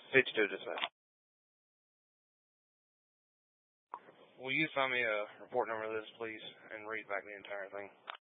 52 dispatch. Will you find me a report number of this, please, and read back the entire thing?